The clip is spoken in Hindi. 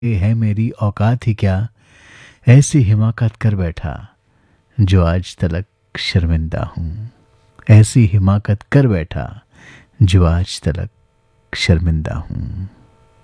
ये है मेरी औकात ही क्या, ऐसी हिमाकत कर बैठा जो आज तलक शर्मिंदा हूँ। ऐसी हिमाकत कर बैठा जो आज तलक शर्मिंदा हूँ।